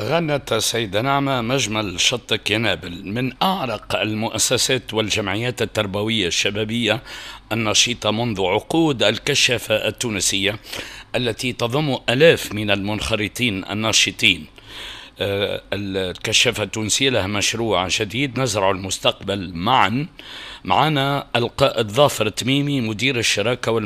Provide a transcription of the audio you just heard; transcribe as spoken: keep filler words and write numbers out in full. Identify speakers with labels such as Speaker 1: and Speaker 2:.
Speaker 1: غنت السيدة نعمة مجمل شطك ينابل من أعرق المؤسسات والجمعيات التربوية الشبابية النشيطة منذ عقود الكشافة التونسية التي تضم آلاف من المنخرطين الناشطين. آه، الكشافة التونسية لها مشروع جديد نزرع المستقبل معا. معنا القائد ظافر تميمي مدير الشراكة